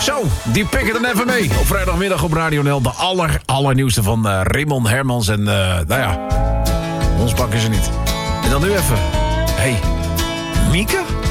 Zo, die pikken dan even mee. Op vrijdagmiddag op Radio NL. De allernieuwste van Raymond Hermans. En nou ja, ons pakken ze niet. En dan nu even. Hey, Mieke?